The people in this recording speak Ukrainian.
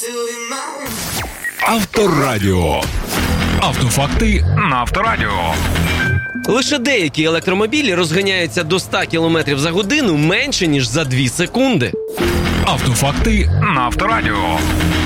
Авторадіо. Автофакти на Авторадіо. Лише деякі електромобілі розганяються до 100 км за годину менше, ніж за 2 секунди. Автофакти на Авторадіо.